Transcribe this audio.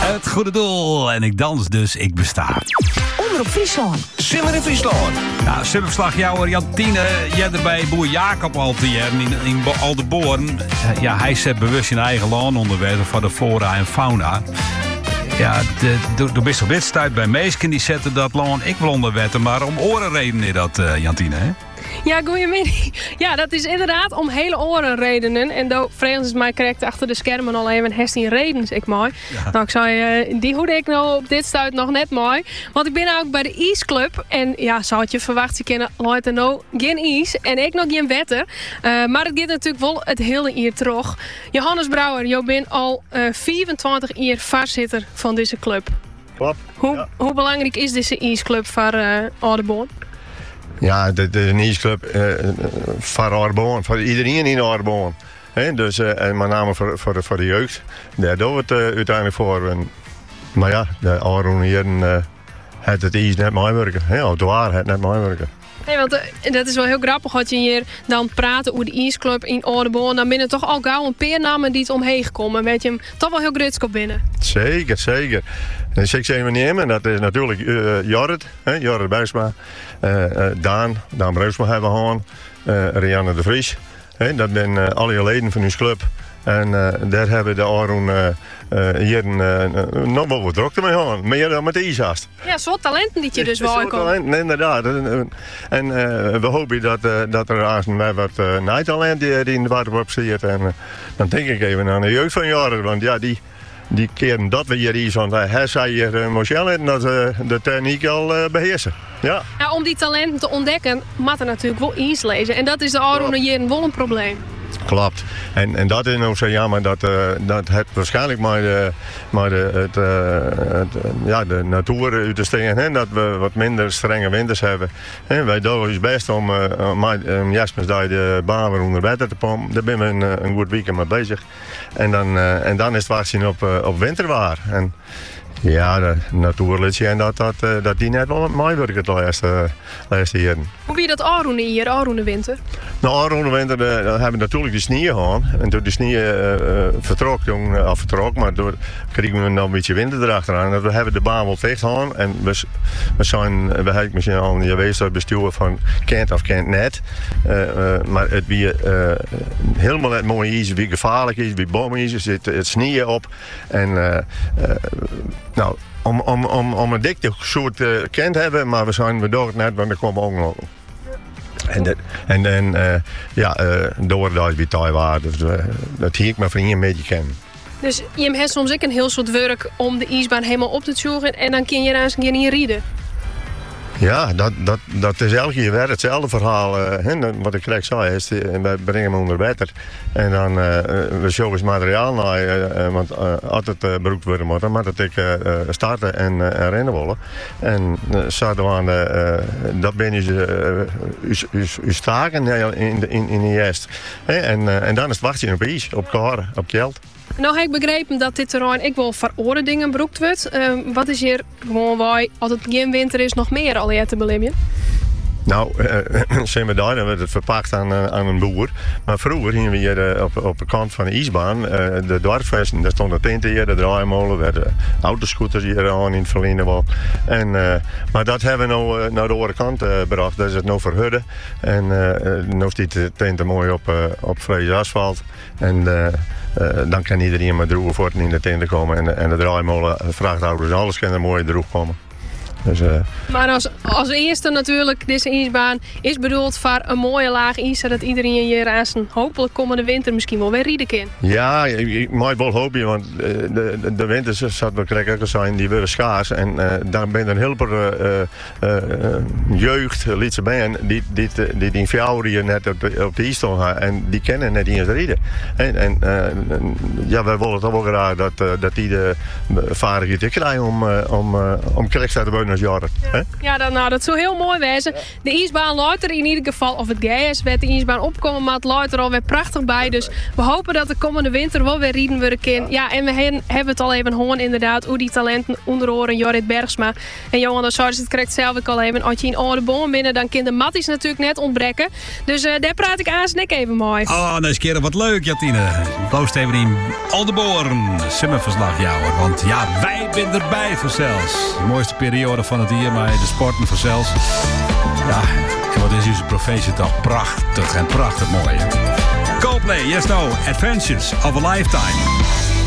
Het goede doel. En ik dans dus, ik besta. Omroep Friesland. Simmer in Friesland. Nou, superslagjouwer Jantine, jij erbij boer Jacob altijd in Alderboorn. Ja, hij zet bewust zijn eigen land onder water voor de flora en fauna. Ja, de best op wedstrijd bij Meesken die zetten dat land ik wel onder wetten, maar om orenredenen is dat, Jantine, hè? Ja, goeiemiddag. Ja, dat is inderdaad om hele orenredenen. En door Frans is mij correct achter de schermen al even hestien redens, ik mooi. Ja. Nou, ik zei, die hoorde ik nou op dit stuit nog net mooi. Want ik ben ook bij de ijsclub. En ja, zou het je verwachten, je kennen Leute nou geen ijs. En ik nog geen wetter. Maar het gaat natuurlijk wel het hele jaar terug. Johannes Brouwer, je bent al 24 jaar voorzitter van deze club. Klopt. Hoe belangrijk is deze ijsclub voor Alderboorn? Ja, dit is een ijsclub voor Alderboorn, voor iedereen in Alderboorn. Dus, en met name voor de jeugd. Daar doen we het uiteindelijk voor. Maar ja, de Alderboorn het ijs net mooi werken. Of de waar het net mooi werken. Nee, want dat is wel heel grappig dat je hier dan praten over de ijsclub in Alderboorn. Dan binnen toch al gauw een paar namen die het omheen komen. Weet je hem toch wel heel grutskop binnen. Zeker, zeker. En ik zeg nemen, dat is natuurlijk Jorrit Buisma, Daan Bruisma hebben we gehad, Rianne de Vries. Dat zijn alle leden van ons club. En daar hebben de Aron hier nog wel wat drukte mee gehad. Meer dan met de ijsast. Ja, soort talenten die je dus wel komt. Talenten, inderdaad. En we hopen dat er aan wat nijtalent die in de waterpop zit. En dan denk ik even aan de jeugd van jaren. Want ja, die keren dat we hier iets, want hij zei hier Michel en dat de techniek al beheersen. Ja. Ja, om die talenten te ontdekken, moet er natuurlijk wel iets lezen. En dat is de Aron hier wel een probleem. Klopt. En dat is nou zo jammer dat het waarschijnlijk maar de natuur uit te steken, dat we wat minder strenge winters hebben. En wij doen ons best om Jasmers de baan weer onder water te pompen. Daar ben we een goed weekend mee bezig. En dan is het wachten op winterwaar. En ja, de natuur laat zien dat die net wel mooi werkt de laatste jaren. Hoe wie dat Aron hier, Aron de winter? Nou, Aron de winter dan hebben we natuurlijk de sneeuw gehad. En door de sneeuw vertrok, maar door kregen we nog een beetje winter erachteraan. We hebben de baan wel dicht gehad. En we hebben misschien al een geweest bestuur van kent of kent net. Maar het wie helemaal net mooi is, wie gevaarlijk is, wie bomen is, er zit het sneeuw op. En nou, om een dikte soort kent hebben, maar we doen het net, want er komen ook nog. En dan door dat bij Taiwan, dat hier ik mijn vrienden een beetje kennen. Dus je hebt soms ook een heel soort werk om de ijsbaan helemaal op te zoeken en dan kun je daar eens een keer niet rijden. Ja, dat is elke keer weer hetzelfde verhaal. Wat ik gelijk zei, is we brengen hem onder water. En dan we showen eens materiaal naar, want altijd beroept worden moet, maar dat ik starten en rennen willen. En zouden we dat ben je staken in de jest. En dan is het wachten op ijs, op kar, op geld. Nou heb ik begrepen dat dit terrein ik wel voor oren dingen gebruikt wordt. Wat is hier gewoon waar, als het geen winter is, nog meer al te belimmen? Nou, zijn we daar, dan werd het verpakt aan een boer. Maar vroeger gingen we hier op de kant van de ijsbaan, de dwarfvesten, daar stond een tent hier, de draaimolen, werden autoscooters hier aan in het verleden wel. Maar dat hebben we nou naar de andere kant gebracht, dat is het nou verhudden. En nu staat de tent mooi op vrees asfalt. En dan kan iedereen met droge voeten in de tent komen en de draaimolen, vrachtauto's, alles kan er mooi droeg komen. Dus, maar als eerste natuurlijk, deze ijsbaan is bedoeld voor een mooie laag ijs, zodat iedereen hier aan zijn hopelijk komende winter misschien wel weer rijden kan. Ja, ik mag wel hopen, want de winters, zoals we krijgen zijn, die worden schaars. En dan ben je een helper jeugd, liet ze bij, die in fjouwer hier net op de ijs staan en die kennen net eens rijden. En ja, wij willen toch wel graag dat die de vaardigheid krijgen om krijgstaat te wonen als jaren. Hè? Ja, dat zou heel mooi wezen. De ijsbaan luidt er in ieder geval, of het gas werd de ijsbaan opkomen, maar het luidt er alweer prachtig bij. Dus we hopen dat de komende winter wel weer rieden worden kan. Ja, en we hebben het al even gehoord inderdaad, hoe die talenten onder oren Jorrit Bergsma en Johan de Sars, het krijgt zelf ook al even. Als je in oude boom binnen, dan kan de matties natuurlijk net ontbreken. Dus daar praat ik aan Snik even mooi. Oh, nou is keer wat leuk, Jatine. Bloost even in Aldeborn. Simmerverslag jou, hoor. Want ja, wij zijn erbij voor zelfs. De mooiste periode van het jaar, maar de sporten voor zelfs. Ja, en wat is onze provincie toch prachtig en prachtig mooi. Coldplay, yes no, Adventures of a Lifetime.